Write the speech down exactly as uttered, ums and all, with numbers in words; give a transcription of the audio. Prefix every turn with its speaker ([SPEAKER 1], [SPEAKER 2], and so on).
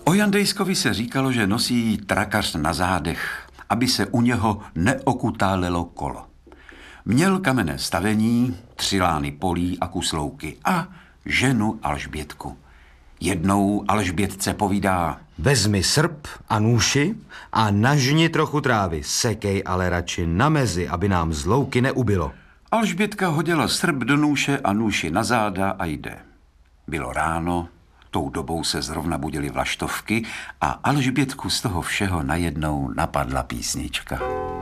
[SPEAKER 1] O Jandejskovi se říkalo, že nosí trakař na zádech, aby se u něho neokutálelo kolo. Měl kamenné stavení, tři lány polí a kus louky a ženu Alžbětku. Jednou Alžbětce povídá:
[SPEAKER 2] Vezmi srp a nůši a nažni trochu trávy, sekej ale radši na mezi, aby nám z louky neubylo.
[SPEAKER 1] Alžbětka hodila srp do nůše a nůši na záda a jde. Bylo ráno, tou dobou se zrovna budily vlaštovky a Alžbětku z toho všeho najednou napadla písnička.